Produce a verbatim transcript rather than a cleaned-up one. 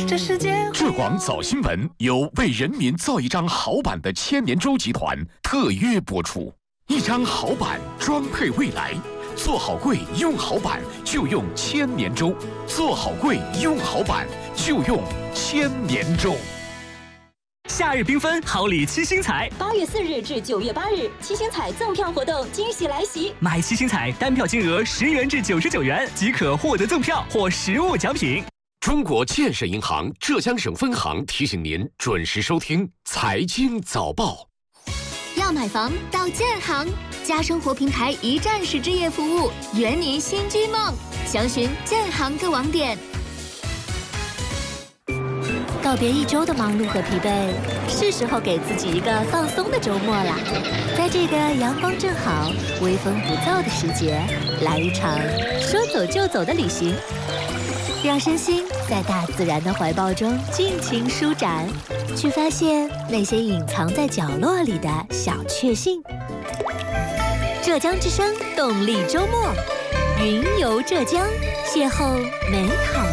这世界。 浙广早新闻由为人民造一张好版的千年舟集团特约播出。一张好版装配未来，做好柜用好版就用千年舟，做好柜用好版就用千年舟。 夏日缤纷，好礼七星彩。 八月四日至九月八日，七星彩赠票活动惊喜来袭！ 买七星彩单票金额十元至九十九元即可获得赠票或实物奖品。 中国建设银行浙江省分行提醒您准时收听财经早报。 要买房到建行，家生活平台一站式置业服务，圆您新居梦。详询建行各网点。 告别一周的忙碌和疲惫，是时候给自己一个放松的周末啦。在这个阳光正好、微风不燥的时节，来一场说走就走的旅行，让身心在大自然的怀抱中尽情舒展，去发现那些隐藏在角落里的小确幸。浙江之声动力周末，云游浙江，邂逅美好